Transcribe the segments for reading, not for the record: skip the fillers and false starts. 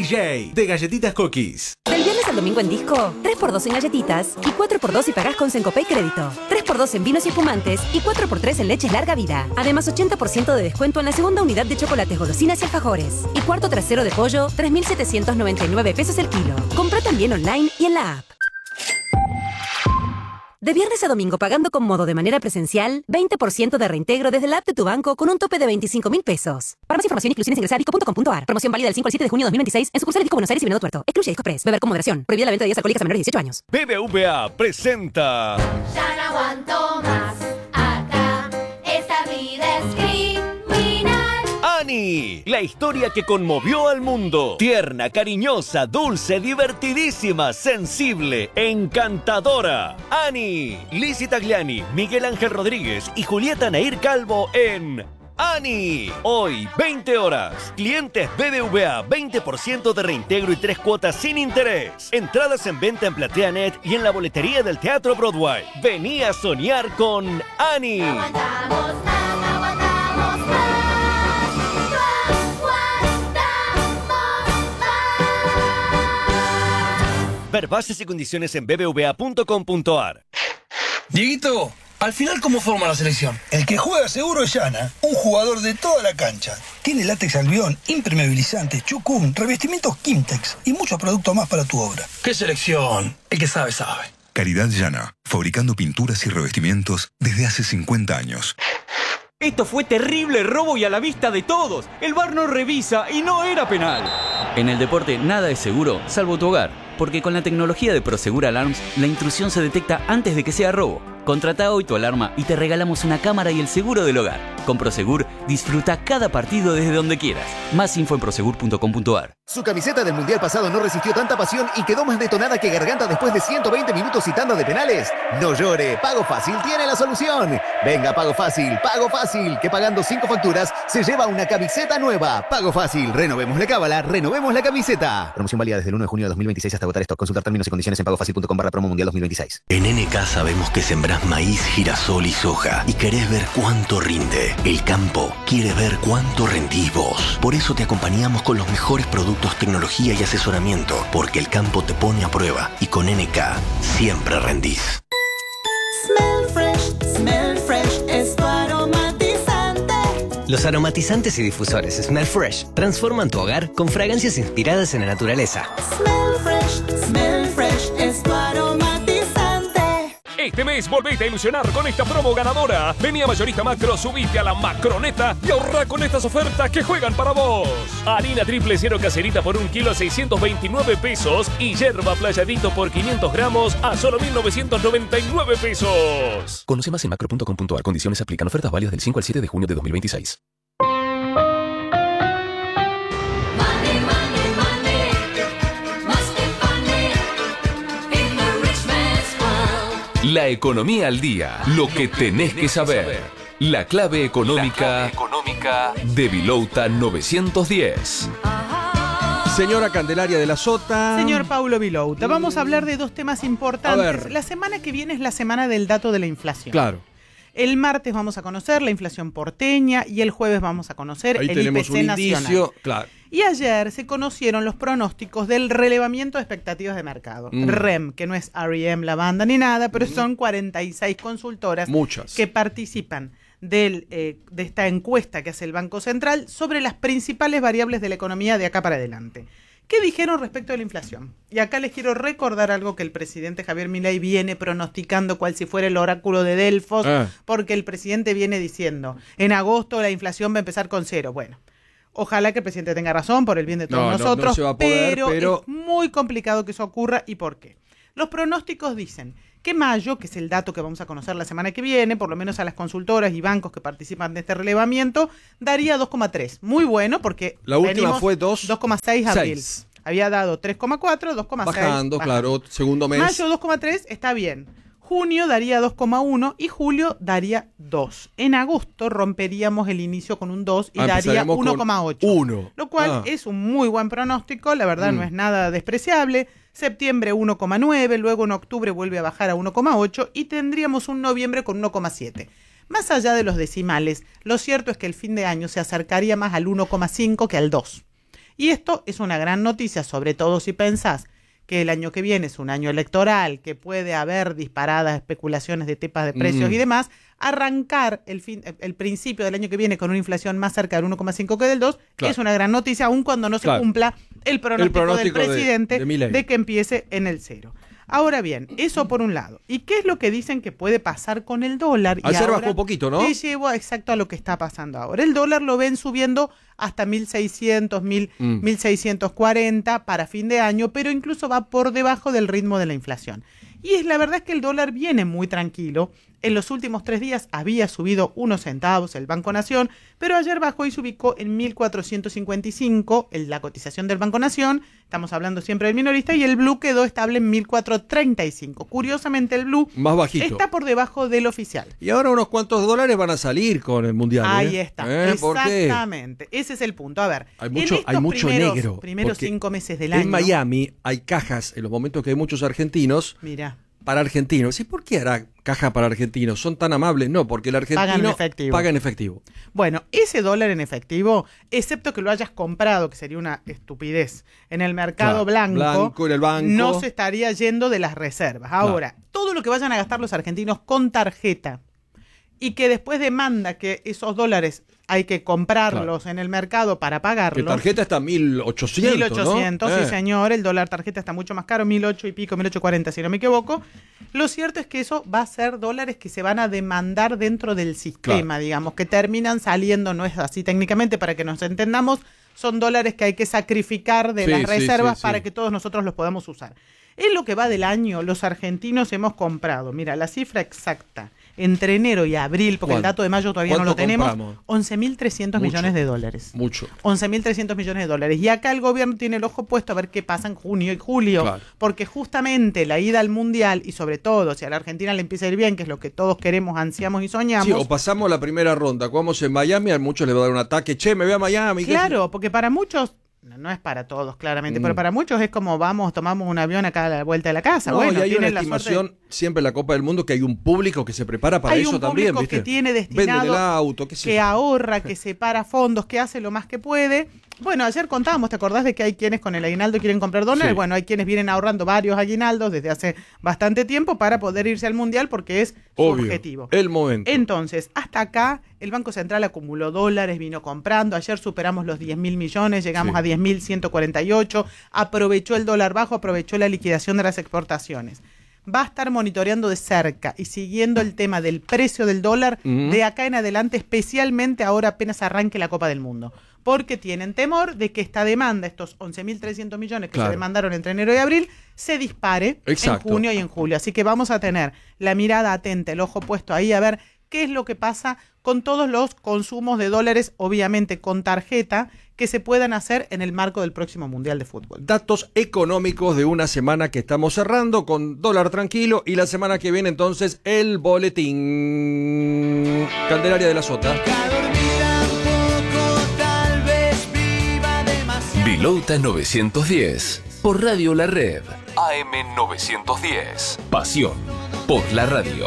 DJ de Galletitas Cookies. Del viernes al domingo en Disco, 3x2 en galletitas y 4x2 si pagás con Sencopay Crédito. 3x2 en vinos y espumantes y 4x3 en leches larga vida. Además, 80% de descuento en la segunda unidad de chocolates, golosinas y alfajores. Y cuarto trasero de pollo, 3.799 pesos el kilo. Compra también online y en la app. De viernes a domingo pagando con Modo de manera presencial, 20% de reintegro desde la app de tu banco con un tope de 25.000 pesos. Para más información, inclusiones ingresa a disco.com.ar. Promoción válida del 5 al 7 de junio de 2026 en sucursales Disco Buenos Aires y Venado Tuerto. Excluye Disco Press. Beber con moderación. Prohibida la venta de bebidas alcohólicas a menores de 18 años. BBVA presenta... Ya no aguanto más. Acá esta vida es criminal. Annie, la historia que conmovió al mundo. Tierna, cariñosa, dulce, divertidísima, sensible, encantadora. Annie, Lizzy Tagliani, Miguel Ángel Rodríguez y Julieta Nair Calvo en Annie. Hoy, 20 horas. Clientes BBVA, 20% de reintegro y 3 cuotas sin interés. Entradas en venta en PlateaNet y en la boletería del Teatro Broadway. Vení a soñar con Annie. No aguantamos más, no aguantamos más. Ver bases y condiciones en bbva.com.ar. Dieguito, al final, ¿cómo forma la selección? El que juega seguro es Yana, un jugador de toda la cancha. Tiene látex albión, impermeabilizante, chucún, revestimientos Kimtex y muchos productos más para tu obra. ¿Qué selección? El que sabe, sabe. Caridad Yana, fabricando pinturas y revestimientos desde hace 50 años. Esto fue terrible robo y a la vista de todos. El VAR no revisa y no era penal. En el deporte nada es seguro, salvo tu hogar. Porque con la tecnología de Prosegur Alarms, la intrusión se detecta antes de que sea robo. Contrata hoy tu alarma y te regalamos una cámara y el seguro del hogar. Con Prosegur, disfruta cada partido desde donde quieras. Más info en prosegur.com.ar. Su camiseta del Mundial pasado no resistió tanta pasión y quedó más detonada que Garganta después de 120 minutos y tanda de penales. No llore, Pago Fácil tiene la solución. Venga, Pago Fácil, que pagando 5 facturas se lleva una camiseta nueva. Pago Fácil, renovemos la cábala, renovemos la camiseta. Promoción válida desde el 1 de junio de 2026 hasta agotar stock. Consultar términos y condiciones en pagofacil.com/promo mundial 2026. En NK sabemos que sembrás maíz, girasol y soja y querés ver cuánto rinde. El campo quiere ver cuánto rendís vos. Por eso te acompañamos con los mejores productos, tecnología y asesoramiento, porque el campo te pone a prueba y con NK siempre rendís. Smell Fresh es tu aromatizante. Los aromatizantes y difusores Smell Fresh transforman tu hogar con fragancias inspiradas en la naturaleza. Smell Fresh es tu aromatizante. Este mes volvete a ilusionar con esta promo ganadora. Vení a Mayorista Macro, subite a la Macroneta y ahorrá con estas ofertas que juegan para vos. Harina triple cero caserita por 1 kilo a 629 pesos y yerba playadito por 500 gramos a solo 1.999 pesos. Conoce más en macro.com.ar. Condiciones aplican. Ofertas válidas del 5 al 7 de junio de 2026. La economía al día. Lo que tenés que saber. La clave económica de Vilouta 910. Señora Candelaria de la Sota. Señor Paulo Vilouta, vamos a hablar de dos temas importantes. La semana que viene es la semana del dato de la inflación. Claro. El martes vamos a conocer la inflación porteña y el jueves vamos a conocer el IPC nacional. Claro. Y ayer se conocieron los pronósticos del relevamiento de expectativas de mercado. REM, que no es R.E.M. la banda ni nada, pero son 46 consultoras que participan de esta encuesta que hace el Banco Central sobre las principales variables de la economía de acá para adelante. ¿Qué dijeron respecto a la inflación? Y acá les quiero recordar algo que el presidente Javier Milei viene pronosticando cual si fuera el oráculo de Delfos, porque el presidente viene diciendo, en agosto la inflación va a empezar con 0. Bueno, ojalá que el presidente tenga razón por el bien de todos nosotros, no se va a poder, pero es muy complicado que eso ocurra. ¿Y por qué? Los pronósticos dicen que mayo, que es el dato que vamos a conocer la semana que viene, por lo menos a las consultoras y bancos que participan de este relevamiento, daría 2,3. Muy bueno, porque la última fue 2,6 abril. Había dado 3,4, 2,6. Bajando, claro, segundo mes. Mayo 2,3 está bien. Junio daría 2,1 y julio daría 2. En agosto romperíamos el inicio con un 2 y daría 1,8. Lo cual es un muy buen pronóstico, la verdad no es nada despreciable. Septiembre 1,9, luego en octubre vuelve a bajar a 1,8 y tendríamos un noviembre con 1,7. Más allá de los decimales, lo cierto es que el fin de año se acercaría más al 1,5 que al 2. Y esto es una gran noticia, sobre todo si pensás que el año que viene es un año electoral, que puede haber disparadas especulaciones de temas de precios y demás. Arrancar el principio del año que viene con una inflación más cerca del 1,5 que del 2 es una gran noticia, aun cuando no se cumpla el pronóstico del presidente de que empiece en el 0. Ahora bien, eso por un lado. ¿Y qué es lo que dicen que puede pasar con el dólar? Ayer bajó un poquito, ¿no? Te llevo exacto a lo que está pasando ahora. El dólar lo ven subiendo hasta 1.600, 1.640 para fin de año, pero incluso va por debajo del ritmo de la inflación. Y la verdad es que el dólar viene muy tranquilo. En los últimos 3 días había subido unos centavos el Banco Nación, pero ayer bajó y se ubicó en 1.455 en la cotización del Banco Nación. Estamos hablando siempre del minorista, y el blue quedó estable en 1.435. Curiosamente, el blue más bajito está por debajo del oficial. Y ahora unos cuantos dólares van a salir con el Mundial. Ahí está, exactamente. Ese es el punto. A ver, hay mucho negro. Primeros 5 meses del año. En Miami hay cajas, en los momentos que hay muchos argentinos. Mira. Para argentinos. ¿Y por qué hará caja para argentinos? ¿Son tan amables? No, porque el argentino paga en efectivo. Bueno, ese dólar en efectivo, excepto que lo hayas comprado, que sería una estupidez, en el mercado blanco, en el banco, no se estaría yendo de las reservas. Ahora, todo lo que vayan a gastar los argentinos con tarjeta y que después demanda que esos dólares hay que comprarlos en el mercado para pagarlos. Que tarjeta está 1.800, 1.800, ¿no? Sí, señor. El dólar tarjeta está mucho más caro, 1.800 y pico, 1.840, si no me equivoco. Lo cierto es que eso va a ser dólares que se van a demandar dentro del sistema, digamos, que terminan saliendo, no es así técnicamente, para que nos entendamos, son dólares que hay que sacrificar de las reservas para que todos nosotros los podamos usar. En lo que va del año, los argentinos hemos comprado, mira, la cifra exacta, entre enero y abril, porque el dato de mayo todavía no lo tenemos, 11.300 millones de dólares. Mucho. 11.300 millones de dólares. Y acá el gobierno tiene el ojo puesto a ver qué pasa en junio y julio, porque justamente la ida al Mundial, y sobre todo si a la Argentina le empieza a ir bien, que es lo que todos queremos, ansiamos y soñamos. Sí, o pasamos la primera ronda, jugamos en Miami, a muchos les va a dar un ataque, che, me voy a Miami. Claro, porque para muchos... No es para todos, claramente, pero para muchos es como tomamos un avión acá a la vuelta de la casa. No, bueno, y hay una estimación siempre en la Copa del Mundo que hay un público que se prepara para eso también. Hay un público que tiene destinado, vende el auto, que ahorra, que separa fondos, que hace lo más que puede. Bueno, ayer contábamos, ¿te acordás de que hay quienes con el aguinaldo quieren comprar dólares? Sí. Bueno, hay quienes vienen ahorrando varios aguinaldos desde hace bastante tiempo para poder irse al Mundial porque es su objetivo. El momento. Entonces, hasta acá, el Banco Central acumuló dólares, vino comprando. Ayer superamos los 10.000 millones, llegamos a 10.148. Aprovechó el dólar bajo, aprovechó la liquidación de las exportaciones. Va a estar monitoreando de cerca y siguiendo el tema del precio del dólar de acá en adelante, especialmente ahora apenas arranque la Copa del Mundo. Porque tienen temor de que esta demanda, estos 11.300 millones que se demandaron entre enero y abril, se dispare en junio y en julio. Así que vamos a tener la mirada atenta, el ojo puesto ahí a ver qué es lo que pasa con todos los consumos de dólares, obviamente con tarjeta, que se puedan hacer en el marco del próximo Mundial de Fútbol. Datos económicos de una semana que estamos cerrando con dólar tranquilo, y la semana que viene entonces el boletín. Candelaria de la Sota. Vilouta 910 por Radio La Red. AM 910. Pasión por la radio.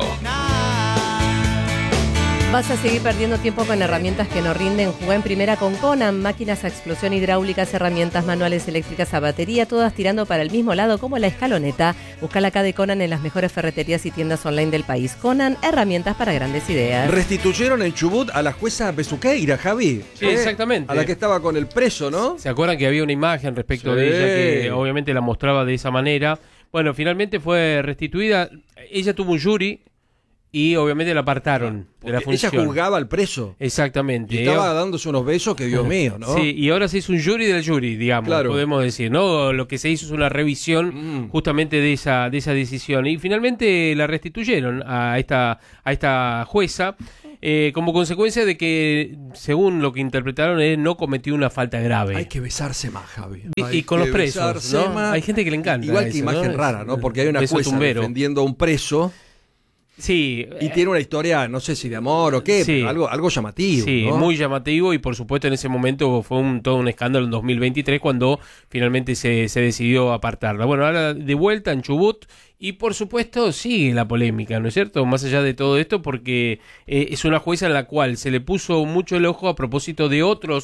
¿Vas a seguir perdiendo tiempo con herramientas que no rinden? Jugá en primera con Conan, máquinas a explosión hidráulicas, herramientas manuales eléctricas a batería, todas tirando para el mismo lado como la escaloneta. Buscala acá de Conan en las mejores ferreterías y tiendas online del país. Conan, herramientas para grandes ideas. Restituyeron en Chubut a la jueza Besuqueira, Javi. Sí, exactamente. A la que estaba con el preso, ¿no? ¿Se acuerdan que había una imagen respecto de ella que obviamente la mostraba de esa manera? Bueno, finalmente fue restituida. Ella tuvo un jury y obviamente la apartaron de la función. Ella juzgaba al preso. Exactamente. Y estaba dándose unos besos que, Dios mío, ¿no? Sí, y ahora se hizo un jury del jury, digamos, podemos decir, ¿no? Lo que se hizo es una revisión justamente de esa decisión. Y finalmente la restituyeron a esta jueza como consecuencia de que, según lo que interpretaron, no cometió una falta grave. Hay que besarse más, Javi. Y con los presos, ¿no? Más. Hay gente que le encanta. Igual que imagen rara, ¿no? Porque hay una jueza defendiendo a un preso. Sí. Y tiene una historia, no sé si de amor o qué, pero algo llamativo. Sí, ¿no? Muy llamativo, y por supuesto en ese momento fue todo un escándalo en 2023 cuando finalmente se decidió apartarla. Bueno, ahora de vuelta en Chubut, y por supuesto sigue la polémica, ¿no es cierto? Más allá de todo esto, porque es una jueza en la cual se le puso mucho el ojo a propósito de otros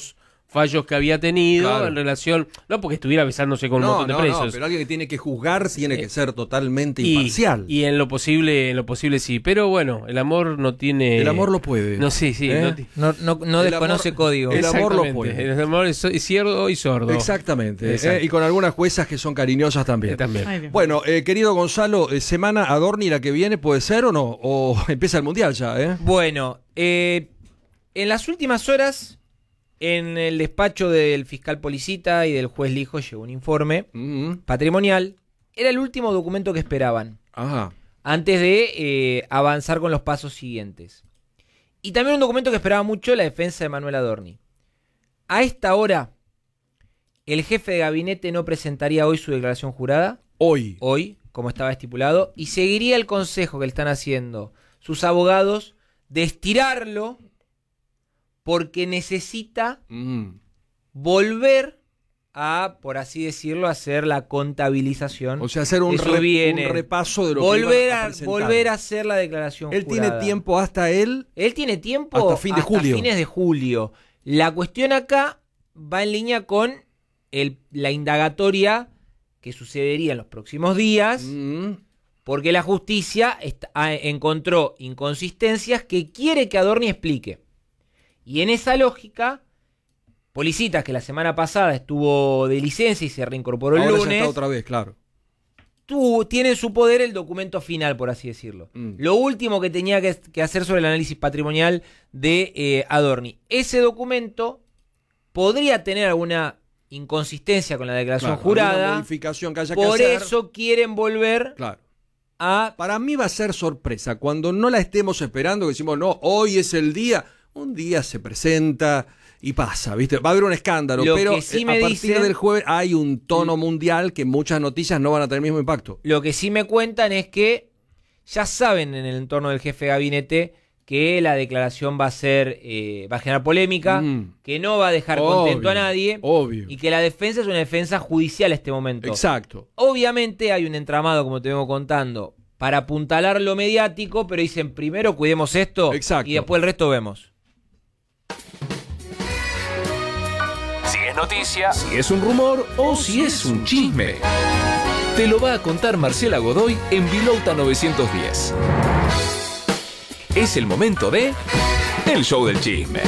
fallos que había tenido en relación, no porque estuviera besándose con un montón de presos. No, pero alguien que tiene que juzgar tiene que ser totalmente imparcial. Y en lo posible sí. Pero bueno, el amor no tiene... El amor lo puede. No, sí. No desconoce código. El amor lo puede. El amor es ciego y sordo. Exactamente. Y con algunas juezas que son cariñosas también. Bueno, querido Gonzalo, semana Adorni la que viene, ¿puede ser o no? ¿O empieza el Mundial ya? Bueno, en las últimas horas... En el despacho del fiscal Policita y del juez Lijo llegó un informe patrimonial. Era el último documento que esperaban. Antes de avanzar con los pasos siguientes. Y también un documento que esperaba mucho la defensa de Manuel Adorni. A esta hora, el jefe de gabinete no presentaría hoy su declaración jurada. Hoy, como estaba estipulado. Y seguiría el consejo que le están haciendo sus abogados de estirarlo, porque necesita volver a, por así decirlo, hacer la contabilización. O sea, hacer un repaso de lo que iba a presentar. Volver a hacer la declaración Él jurada. tiene tiempo hasta él. Él tiene tiempo hasta fines de julio. La cuestión acá va en línea con la indagatoria que sucedería en los próximos días, porque la justicia encontró inconsistencias que quiere que Adorni explique. Y en esa lógica, Policita, que la semana pasada estuvo de licencia y se reincorporó el lunes, ya está otra vez, claro. Tiene en su poder el documento final, por así decirlo. Lo último que tenía que hacer sobre el análisis patrimonial de Adorni. Ese documento podría tener alguna inconsistencia con la declaración jurada. Alguna modificación que haya que por hacer. eso quieren volver a... Para mí va a ser sorpresa. Cuando no la estemos esperando, que decimos, no, hoy es el día... Un día se presenta y pasa, ¿viste? Va a haber un escándalo, pero a partir del jueves hay un tono mundial que muchas noticias no van a tener el mismo impacto. Lo que sí me cuentan es que ya saben en el entorno del jefe de gabinete que la declaración va a generar polémica, que no va a dejar contento a nadie, y que la defensa es una defensa judicial en este momento. Exacto. Obviamente hay un entramado, como te vengo contando, para apuntalar lo mediático, pero dicen primero cuidemos esto y después el resto vemos. Si es noticia, si es un rumor o si es un chisme. Te lo va a contar Marcela Godoy en Vilouta 910. Es el momento de El Show del Chisme.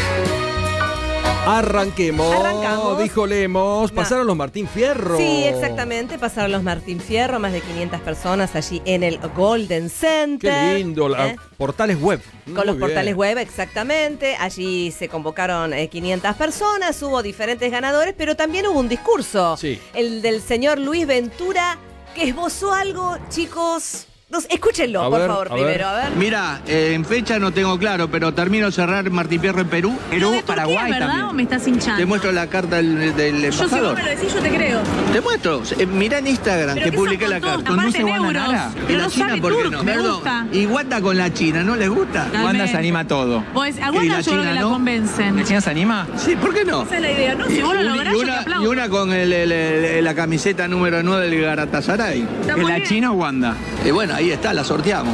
Arranquemos, dijo Lemos. Pasaron los Martín Fierro. Sí, exactamente, pasaron los Martín Fierro, más de 500 personas allí en el Golden Center. Qué lindo, portales web. Con los portales web, exactamente. Allí se convocaron 500 personas, hubo diferentes ganadores, pero también hubo un discurso. Sí. El del señor Luis Ventura, que esbozó algo, chicos... Escúchenlo, por favor, primero, a ver. Mira, en fecha no tengo claro, pero termino de cerrar Martín Fierro en Perú. Perú, de Paraguay Turquía, ¿verdad? también. ¿O me estás hinchando? Te muestro la carta del embajador. Yo si vos me lo decís, yo te creo. Te muestro. Mirá en Instagram que publiqué la carta. Conduce Guananara. ¿Y la China por qué no? Perdón. Y Guata con la China, ¿no les gusta? Wanda se anima a todo. Pues a Wanda yo creo que la convencen. ¿La China se anima? Sí, ¿por qué no? Esa es la idea, ¿no? Si vos lo lográs, yo te aplaudo. Y una con la camiseta número 9 del Galatasaray. ¿Es la China o Wanda? Bueno, ahí está, la sorteamos.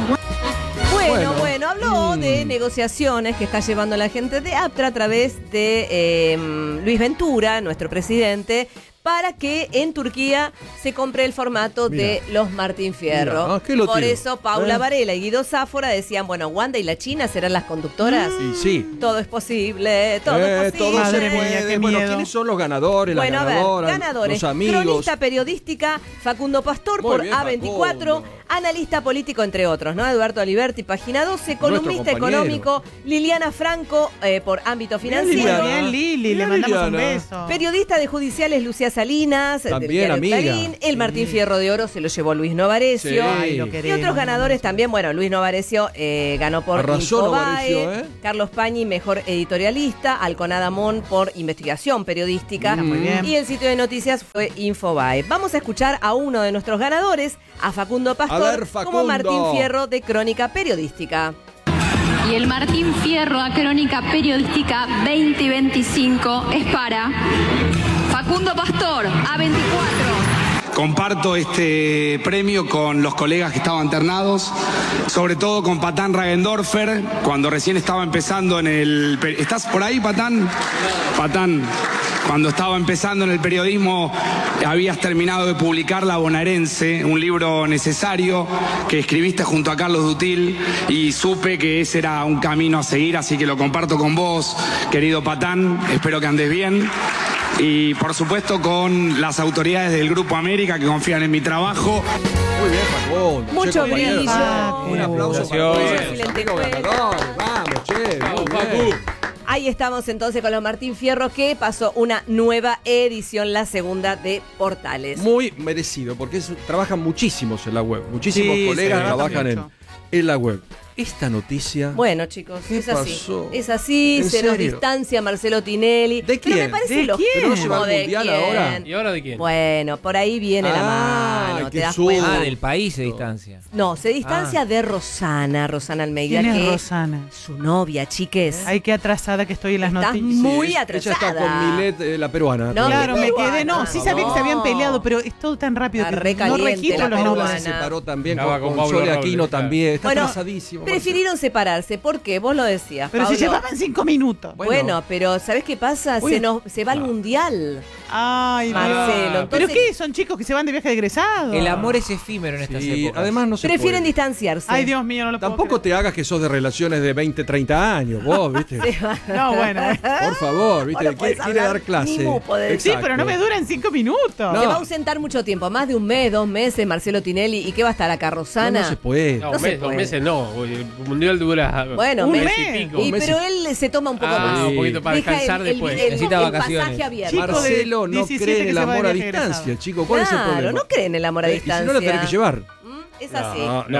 Bueno, habló de negociaciones que está llevando la gente de APTRA a través de Luis Ventura, nuestro presidente, para que en Turquía se compre el formato de los Martín Fierro. Por eso Paula Varela y Guido Sáfora decían, bueno, Wanda y la China serán las conductoras. Sí. Todo es posible, todo es posible. Madre mía, qué miedo. ¿Quiénes son los ganadores, las ganadoras, ganadores? los amigos? Cronista periodística Facundo Pastor por A24, Facundo. Analista político entre otros, ¿no? Eduardo Aliberti, Página 12, columnista económico, Liliana Franco por Ámbito Financiero. Bien, Lili, le mandamos un beso. Periodista de Judiciales, Lucía Salinas, también amiga. Clarín, el Martín Fierro de Oro se lo llevó Luis Novarecio. Sí. Y otros ganadores también, bueno, Luis Novarecio ganó por Infobae, Carlos Pañi, mejor editorialista, Alconada Mon por investigación periodística. Muy bien. Y el sitio de noticias fue Infobae. Vamos a escuchar a uno de nuestros ganadores, a Facundo Pastor, como Martín Fierro de Crónica Periodística. Y el Martín Fierro a Crónica Periodística 2025 es para Facundo Pastor, A24. comparto este premio con los colegas que estaban ternados, sobre todo con Patán Ragendorfer, cuando recién estaba empezando en el... ¿Estás por ahí, Patán? Patán, cuando estaba empezando en el periodismo, habías terminado de publicar La Bonaerense, un libro necesario que escribiste junto a Carlos Dutil, y supe que ese era un camino a seguir, así que lo comparto con vos, querido Patán, espero que andes bien. Y por supuesto con las autoridades del Grupo América que confían en mi trabajo. Muy bien, Facundo. Mucho brillo. Un aplauso para Vamos, che. Vamos, Ahí estamos entonces con los Martín Fierro, que pasó una nueva edición, la segunda de Portales. Muy merecido, porque trabajan muchísimos en la web. Muchísimos colegas trabajan en la web. Esta noticia... Bueno, chicos, es así. Pasó? Es así, se nos distancia Marcelo Tinelli. ¿De quién? Pero me parece ¿De quién? ¿Pero no se va al mundial ahora? ¿Y ahora de quién? Bueno, por ahí viene la mano, ¿te das cuenta? Del país se distancia. No, se distancia de Rosana Almeida. ¿Quién es que Rosana? Su novia, chiques. Ay, qué atrasada que estoy en las Estás noticias. muy atrasada. Ella está con Milet, la peruana. No, claro, me quedé. No, Sí sabía que se habían peleado, pero es todo tan rápido Está que re no caliente registro la los peruana. nombres. Se separó también Estaba con con Sole Pablo Aquino Robles, también. Está Bueno, atrasadísimo. prefirieron separarse. ¿Por qué? Vos lo decías, Pero Pablo. se llevaban 5 minutos. Bueno, pero ¿sabés qué pasa? Se va al mundial. Ay, Marcelo. Dios. ¿Pero Entonces, qué? ¿Son chicos que se van de viaje de egresado? El amor es efímero en estas épocas. Además no se prefieren puede. distanciarse. Ay, Dios mío, no lo puedo Tampoco te hagas que sos de relaciones de 20, 30 años, vos, ¿viste? No, bueno. Por favor, ¿viste? Vos no podés Quiere hablar dar clase. ni mupo de- Sí, pero no me duran 5 minutos. Se va a ausentar mucho tiempo, más de un mes, 2 meses, Marcelo Tinelli. ¿Y qué va a estar acá, Rosana? No se puede. No, No se 2 puede. meses no. El mundial dura Bueno, un mes mes y pico. pero él se toma un poco Ah, más. un poquito para Deja descansar después. Necesita el vacaciones. pasaje abierto. Marcelo no 17 cree en que el se va amor de a viaje distancia, egresado. chico. ¿Cuál es el Claro, problema? no creen en el amor a Y distancia. si no la tenés que llevar. Es así.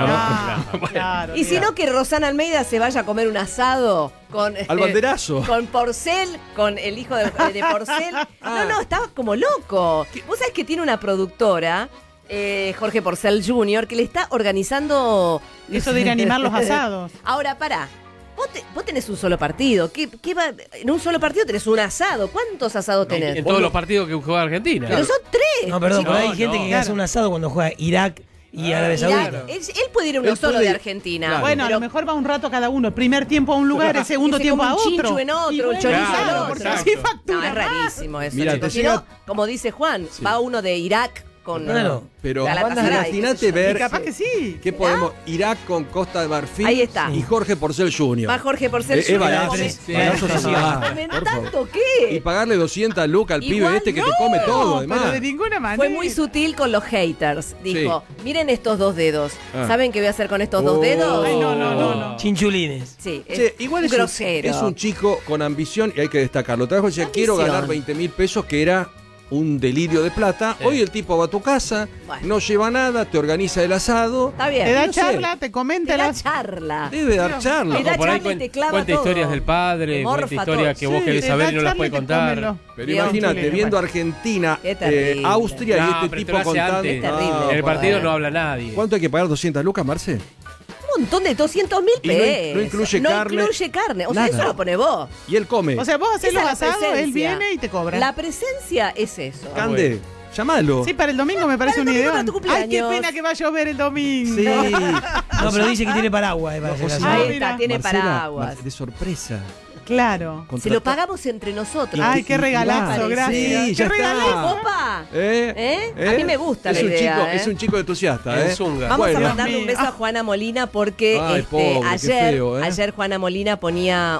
Claro, Y si no, que Rosana Almeida se vaya a comer un asado con... Al banderazo. Con Porcel, con el hijo de Porcel. No, estaba como loco. Vos sabés que tiene una productora, Jorge Porcel Jr., que le está organizando... Eso de ir a animar los asados. Ahora, pará. Vos tenés un solo partido. ¿Qué va? En un solo partido tenés un asado. ¿Cuántos asados tenés? En todos los partidos que juega Argentina. Pero son 3. No, perdón, pero hay No, gente no. que hace un asado cuando juega Irak y Arabia Saudita. Él puede ir a uno Él solo puede de ir- Argentina. Claro. Bueno, a lo mejor va un rato cada uno. El primer tiempo a un lugar, el segundo Ese tiempo come a un otro. chinchu en otro, Y un bueno, chorizo claro, en otro. porque así No, factura es más. rarísimo eso. Mira, chicos. te Si llega- no, como dice Juan, va uno de Irak con... Claro. Pero Galatasaray, imagínate qué sé yo. ver Y capaz que sí. qué podemos. Irak con Costa de Marfil. Ahí está. Y Jorge Porcel Jr. Va Jorge Porcel Es Jr. barato. come- Barato sí, ¿Comen por favor. tanto qué? Y pagarle 200 lucas al Igual pibe que no, te come todo, Pero además. de ninguna manera. Fue muy sutil con los haters. Dijo, miren estos 2 dedos. ¿Saben qué voy a hacer con estos 2 dedos? Ay, no. Chinchulines. Sí, Che, igual grosero. es un chico con ambición y hay que destacarlo. Trajo decía, quiero ganar 20.000 pesos, que era un delirio de plata. Hoy el tipo va a tu casa, no lleva nada, te organiza el asado. Está bien. Te da No sé. charla, te comenta Te da las... charla. Debe dar charla. Te da O por ahí charla y te clava cuenta todo. historias del padre, Te cuenta morfa historias todo. que vos Sí, querés te saber da y no las charla puedes y te contar. comen Pero Bien, imagínate, chulero, viendo bueno. Argentina, Qué terrible. Austria No, y este pero tipo esto lo hace contando. antes. Es terrible. En el partido Bueno. no habla nadie. ¿Cuánto hay que pagar? ¿200 lucas, Marce? Un montón de 200.000 Y no pesos. incluye carne. No incluye carne. O sea, Nada. eso lo pone vos. Y él come. O sea, vos haces Esa los es la asados, él presencia. viene y te cobra. La presencia es eso. Cande, llamalo. Sí, para el domingo me parece Para una el domingo idea. para tu Ay, qué cumpleaños. pena que va a llover el domingo. Sí. No, pero dice que tiene paraguas para hacer o asado. sea, Ahí mira. está, tiene Marcela, paraguas. de sorpresa. Claro. Se lo pagamos entre nosotros. Ay, qué regalazo, Sí, gracias. ya ¿Qué regalazo? está. Opa. ¿Eh? A mí me gusta es la un idea, chico, ¿eh? Es un chico entusiasta, En Zunga. Vamos Bueno. a mandarle un beso a Juana Molina porque Ay, pobre, qué ayer, feo, ¿eh? ayer Juana Molina ponía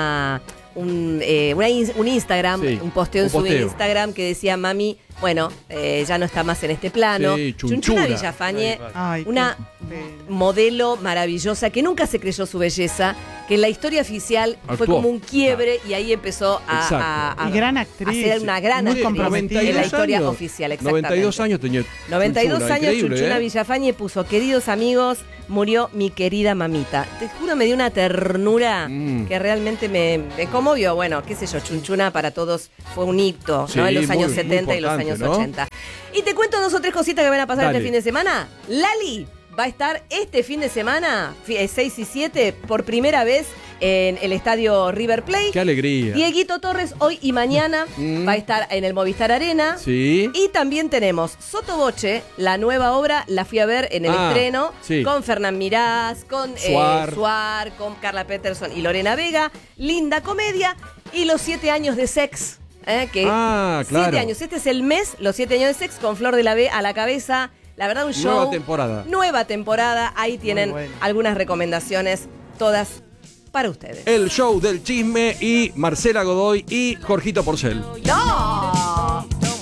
un Instagram, Sí, un posteo en un su posteo. Instagram que decía, mami, bueno, ya no está más en este plano. Sí, Chunchuna Chunchuna. Villafañe, Ay, una modelo maravillosa que nunca se creyó su belleza, que en la historia oficial fue Actuó. como un quiebre y ahí empezó Y gran actriz. a ser una gran Muy actriz comprometida. en la 92 historia años. oficial. Exactamente. 92 años tenía 92 Chunchuna, años, increíble, Chunchuna ¿eh? Villafañe puso, queridos amigos, murió mi querida mamita. Te juro, me dio una ternura que realmente me conmovió. Bueno, qué sé yo, Chunchuna para todos fue un hito, Sí, ¿no? En los muy- años muy 70 y los importante, años ¿no? 80. Y te cuento 2 o 3 cositas que van a pasar Dale. este fin de semana. Lali va a estar este fin de semana, 6 y 7, por primera vez en el estadio River Plate. ¡Qué alegría! Dieguito Torres hoy y mañana va a estar en el Movistar Arena. Sí. Y también tenemos Sotoboche, la nueva obra, la fui a ver en el estreno, con Fernán Mirás, con Suar, con Carla Peterson y Lorena Vega. Linda comedia. Y los 7 años de Sex. Claro. 7 años. Este es el mes, los 7 años de Sex, con Flor de la B a la cabeza. La verdad, un show. Nueva temporada. Ahí tienen algunas recomendaciones, todas para ustedes. El show del chisme y Marcela Godoy y Jorgito Porcel. ¡No!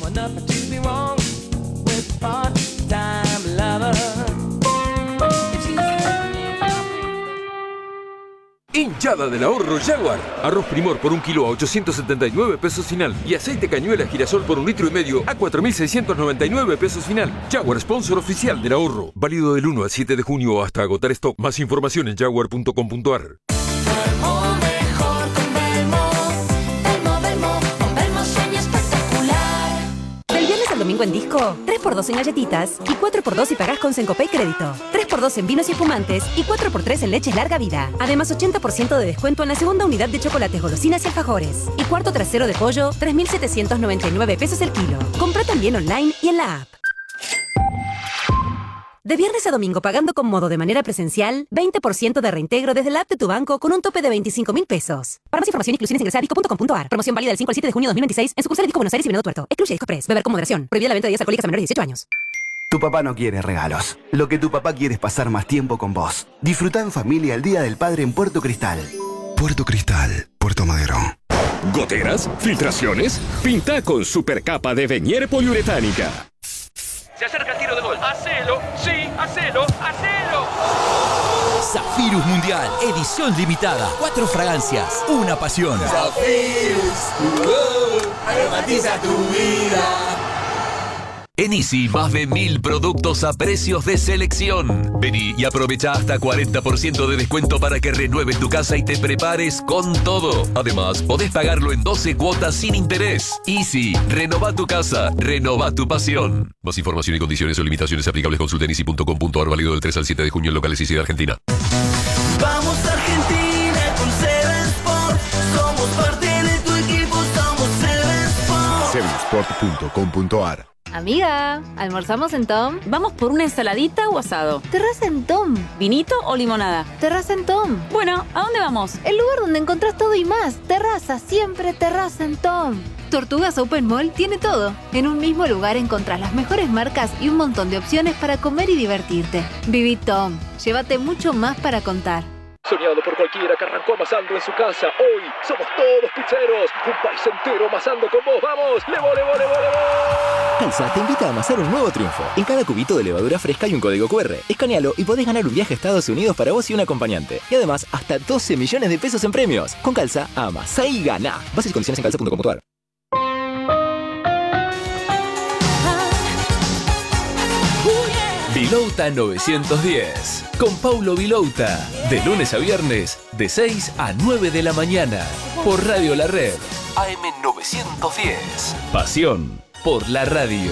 Hinchada del ahorro Jaguar. Arroz Primor por 1 kilo a 879 pesos final. Y aceite cañuela girasol por 1,5 litros a 4.699 pesos final. Jaguar, sponsor oficial del ahorro. Válido del 1 al 7 de junio hasta agotar stock. Más información en jaguar.com.ar. Domingo en Disco, 3x2 en galletitas y 4x2 si pagás con Sencopay Crédito. 3x2 en vinos y espumantes y 4x3 en leches larga vida. Además, 80% de descuento en la segunda unidad de chocolates, golosinas y alfajores. Y cuarto trasero de pollo, 3.799 pesos el kilo. Compra también online y en la app. De viernes a domingo pagando con Modo de manera presencial, 20% de reintegro desde la app de tu banco con un tope de 25.000 pesos. Para más información, inclusiones ingresa a disco.com.ar. Promoción válida del 5 al 7 de junio de 2026 en sucursales Disco Buenos Aires y Venado Tuerto. Excluye Disco Express. Beber con moderación. Prohibida la venta de bebidas alcohólicas a menores de 18 años. Tu papá no quiere regalos. Lo que tu papá quiere es pasar más tiempo con vos. Disfrutá en familia el Día del Padre en Puerto Cristal. Puerto Cristal, Puerto Madero. ¿Goteras? ¿Filtraciones? Pinta con supercapa de Venier poliuretánica. Se acerca el tiro de gol. ¡Hacelo! ¡Sí! ¡Hacelo! ¡Hacelo! Zafirus Mundial, edición limitada. 4 fragancias, una pasión. Zafirus, aromatiza tu vida. En Easy, más de 1000 productos a precios de selección. Vení y aprovecha hasta 40% de descuento para que renueves tu casa y te prepares con todo. Además, podés pagarlo en 12 cuotas sin interés. Easy, renova tu casa, renova tu pasión. Más información y condiciones o limitaciones aplicables consulta en easy.com.ar, válido del 3 al 7 de junio en locales Easy de Argentina. Vamos Argentina con Seven Sport. Somos parte de tu equipo, somos Seven Sport. Sevensport.com.ar. Amiga, ¿almorzamos en Tom? ¿Vamos por una ensaladita o asado? Terraza en Tom. ¿Vinito o limonada? Terraza en Tom. Bueno, ¿a dónde vamos? El lugar donde encontrás todo y más. Terraza, siempre terraza en Tom. Tortugas Open Mall tiene todo. En un mismo lugar encontrás las mejores marcas y un montón de opciones para comer y divertirte. Viví Tom. Llévate mucho más para contar. Soñado por cualquiera que arrancó amasando en su casa. Hoy somos todos pizzeros. Un país entero amasando con vos. ¡Vamos! ¡Levo, levo, levo, levo! Calza te invita a amasar un nuevo triunfo. En cada cubito de levadura fresca hay un código QR. Escanealo y podés ganar un viaje a Estados Unidos para vos y un acompañante. Y además, hasta 12 millones de pesos en premios. Con Calza, amasá y gana. Bases y condiciones en calza.com.ar. Vilouta 910, con Paulo Vilouta, de lunes a viernes, de 6 a 9 de la mañana, por Radio La Red, AM 910. Pasión por la radio.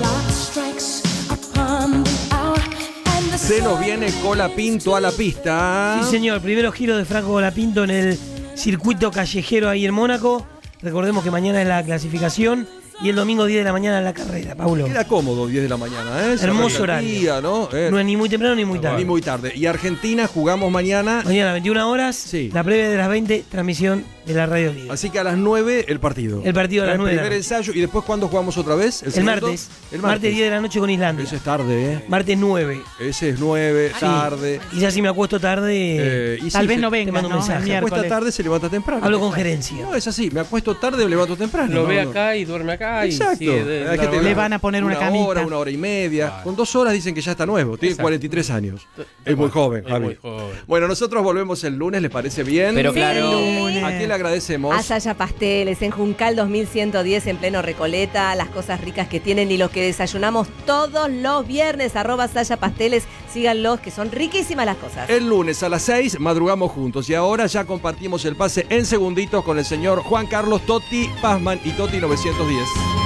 Se nos viene Colapinto a la pista. Sí, señor, primero giro de Franco Colapinto en el circuito callejero ahí en Mónaco. Recordemos que mañana es la clasificación. Y el domingo 10 de la mañana la carrera, Paulo. Queda cómodo 10 de la mañana, ¿eh? Hermoso horario. ¿No? No es ni muy temprano ni muy tarde. Ni muy tarde. Y Argentina jugamos mañana. Mañana a 21 horas. Sí. La previa de las 20, transmisión de la Radio Libre. Así que a las 9 el partido. El partido a las 9. El primer ensayo. ¿Y después cuándo jugamos otra vez? El martes. El martes 10 de la noche con Islandia. Ese es tarde, ¿eh? Martes 9. Ese es 9, tarde. Y ya si me acuesto tarde, tal vez no venga, te mando un mensaje. Se acuesta tarde, se levanta temprano. Hablo con gerencia. No, es así. Me acuesto tarde, me levanto temprano. Lo ve acá y duerme acá. Exacto. Le van a poner una camita. Una hora y media. Claro. Con 2 horas dicen que ya está nuevo. Tiene 43 años. Es muy joven, Javi. Bueno, nosotros volvemos el lunes, ¿les parece bien? Pero claro. ¿A quién le agradecemos? A Saya Pasteles, en Juncal 2110, en pleno Recoleta. Las cosas ricas que tienen y los que desayunamos todos los viernes. @Saya Pasteles. Síganlos, que son riquísimas las cosas. El lunes a las 6 madrugamos juntos. Y ahora ya compartimos el pase en segunditos con el señor Juan Carlos Totti Pazman y Totti 910.